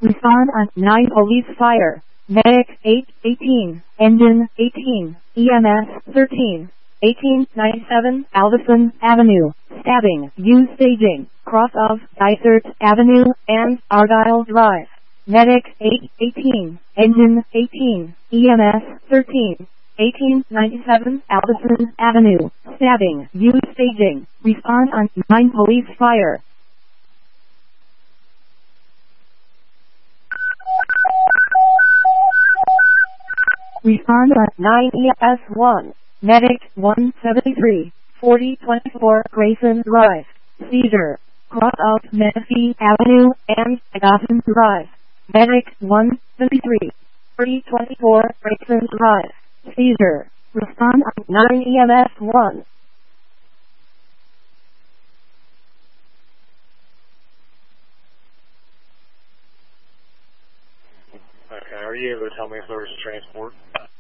Respond on 9 police fire. Medic 818. Engine 18. EMS 13. 1897 Alderson Avenue. Stabbing. Use staging. Cross of Dysart Avenue and Argyle Drive. Medic 818. Engine 18. EMS 13. 1897 Alderson Avenue. Stabbing. Use staging. Respond on 9 police fire. Respond on 9 ES1. Medic 173. 4024 Grayson Drive. Seizure. Cross of Menifee Avenue and Gotham Drive. Medic 173. 4024 Grayson Drive. Seizure. Respond on 9 EMS1. Okay, are you able to tell me if there was a transport?